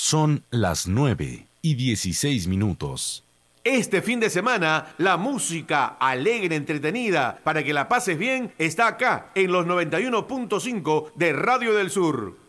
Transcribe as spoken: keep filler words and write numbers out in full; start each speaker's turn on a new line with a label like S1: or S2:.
S1: Son las nueve y dieciséis minutos.
S2: Este fin de semana, la música alegre, entretenida, para que la pases bien, está acá, en los noventa y uno punto cinco de Radio del Sur.